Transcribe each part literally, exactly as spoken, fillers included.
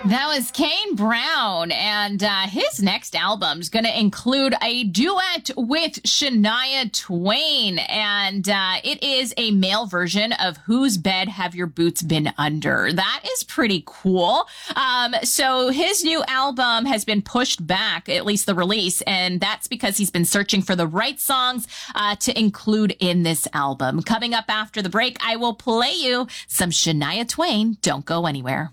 That was Kane Brown, and uh, his next album is going to include a duet with Shania Twain, and uh, it is a male version of Whose Bed Have Your Boots Been Under? That is pretty cool. Um, so his new album has been pushed back, at least the release, and that's because he's been searching for the right songs uh, to include in this album. Coming up after the break, I will play you some Shania Twain. Don't go anywhere.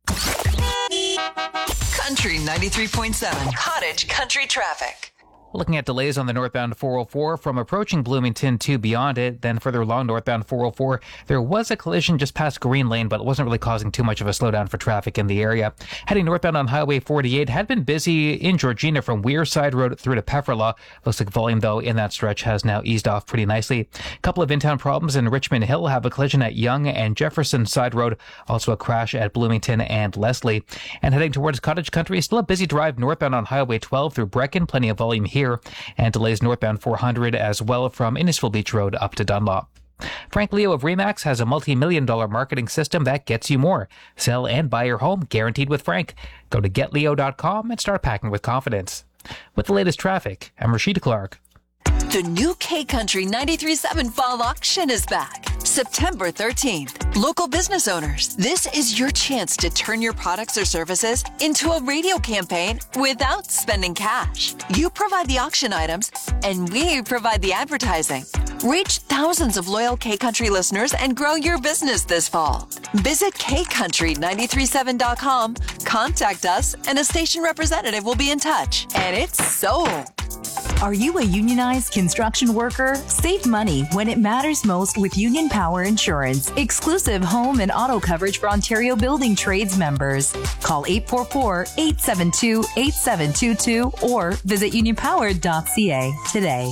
Country ninety-three point seven, Cottage Country Traffic. Looking at delays on the northbound four oh four from approaching Bloomington to beyond it, then further along northbound four oh four, there was a collision just past Green Lane, but it wasn't really causing too much of a slowdown for traffic in the area. Heading northbound on Highway forty-eight had been busy in Georgina from Wearside Road through to Pefferlaw. Looks like volume, though, in that stretch has now eased off pretty nicely. A couple of in-town problems in Richmond Hill have a collision at Young and Jefferson Side Road, also a crash at Bloomington and Leslie. And heading towards Cottage Country, still a busy drive northbound on Highway twelve through Brecken, plenty of volume here. And delays northbound four hundred as well from Innisfil Beach Road up to Dunlop. Frank Leo of Remax has a multi-million dollar marketing system that gets you more. Sell and buy your home guaranteed with Frank. Go to get leo dot com and start packing with confidence. With the latest traffic, I'm Rashida Clark. The new K-Country ninety-three point seven Fall Auction is back. September thirteenth. Local business owners, this is your chance to turn your products or services into a radio campaign without spending cash. You provide the auction items, and we provide the advertising. Reach thousands of loyal K-Country listeners and grow your business this fall. Visit K Country nine three seven dot com, contact us, and a station representative will be in touch. And it's sold. Are you a unionized construction worker? Save money when it matters most with Union Power Insurance. Exclusive home and auto coverage for Ontario Building Trades members. Call eight four four, eight seven two, eight seven two two or visit union power dot c a today.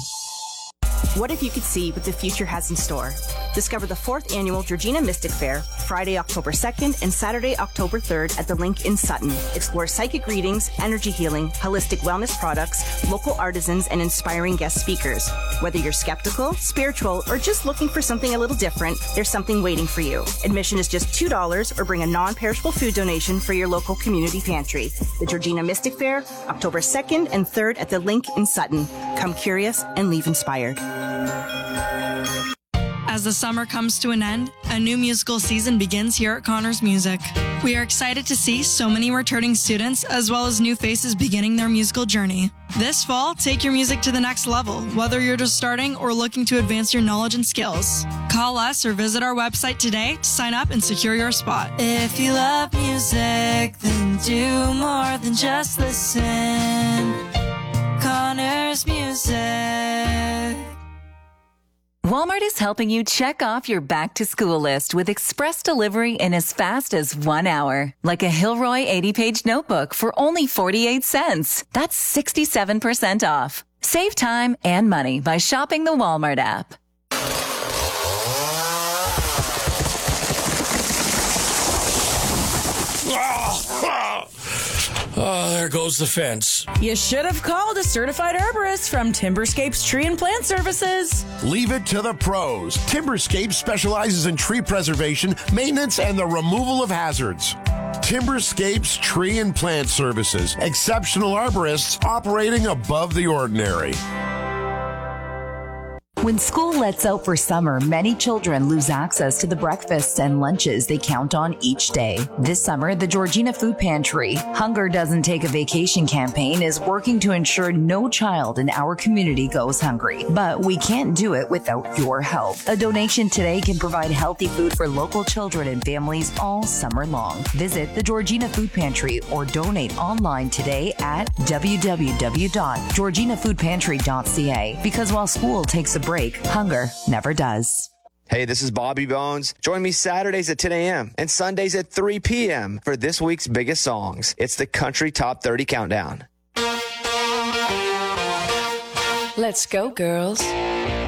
What if you could see what the future has in store? Discover the fourth annual Georgina Mystic Fair, Friday, October second and Saturday, October third at the Link in Sutton. Explore psychic readings, energy healing, holistic wellness products, local artisans, and inspiring guest speakers. Whether you're skeptical, spiritual, or just looking for something a little different, there's something waiting for you. Admission is just two dollars or bring a non-perishable food donation for your local community pantry. The Georgina Mystic Fair, October second and third at the Link in Sutton. Come curious and leave inspired. As the summer comes to an end, a new musical season begins here at Connors Music. We are excited to see so many returning students as well as new faces beginning their musical journey. This fall, take your music to the next level, whether you're just starting or looking to advance your knowledge and skills. Call us or visit our website today to sign up and secure your spot. If you love music, then do more than just listen. Connors Music. Walmart is helping you check off your back-to-school list with express delivery in as fast as one hour. Like a Hilroy eighty-page notebook for only forty-eight cents. That's sixty-seven percent off. Save time and money by shopping the Walmart app. Oh, there goes the fence. You should have called a certified arborist from Timberscapes Tree and Plant Services. Leave it to the pros. Timberscapes specializes in tree preservation, maintenance, and the removal of hazards. Timberscapes Tree and Plant Services. Exceptional arborists operating above the ordinary. When school lets out for summer, many children lose access to the breakfasts and lunches they count on each day. This summer, the Georgina Food Pantry, Hunger Doesn't Take a Vacation campaign is working to ensure no child in our community goes hungry. But we can't do it without your help. A donation today can provide healthy food for local children and families all summer long. Visit the Georgina Food Pantry or donate online today at w w w dot georgina food pantry dot c a. Because while school takes a break, hunger never does. Hey, this is Bobby Bones. Join me Saturdays at ten a.m. and Sundays at three p.m. for this week's biggest songs. It's the Country Top thirty Countdown. Let's go, girls.